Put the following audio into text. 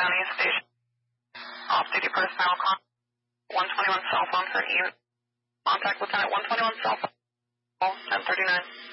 County Station. Off-duty personnel, 121 cell phone for you. Contact Lieutenant 121 cell phone, 1039.